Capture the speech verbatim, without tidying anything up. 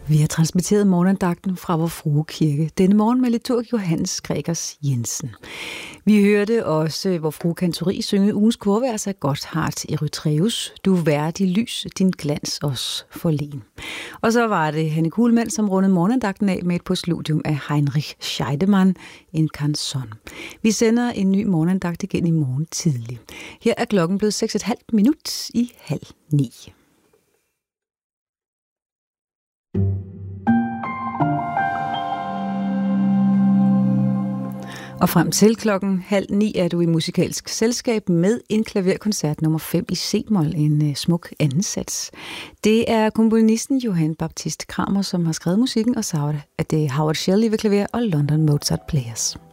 Vi har transmitteret morgenandagten fra Vor Frue Kirke. Denne morgen med liturg Johannes Gregers Jensen. Vi hørte også Vor Frue Kantori synge ugens korvers af Gotthard Erytræus. Du værdig lys, din glans os forlen. Og så var det Hanne Kuhlmann, som rundede morgenandagten af med et postludium af Heinrich Scheidemann, en canson. Vi sender en ny morgenandagt igen i morgen tidlig. Her er klokken blevet seks og et halvt minut i halv ni. Og frem til klokken halv ni er du i musikalsk selskab med en klaverkoncert nummer fem i C-mol, en smuk anden sats. Det er komponisten Johann Baptist Kramer, som har skrevet musikken, og så er det Howard Shelley ved klaver og London Mozart Players.